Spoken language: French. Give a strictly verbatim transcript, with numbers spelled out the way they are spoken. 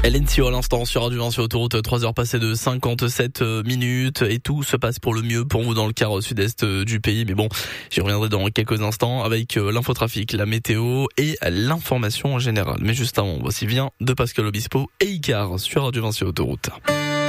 Hélène Sio à l'instant sur Radio un sur autoroute, trois heures passées de cinquante-sept minutes et tout se passe pour le mieux pour vous dans le quart sud-est du pays. Mais bon, j'y reviendrai dans quelques instants avec l'infotrafic, la météo et l'information en général. Mais juste avant, voici vient de Pascal Obispo et Icar sur Radio un sur autoroute.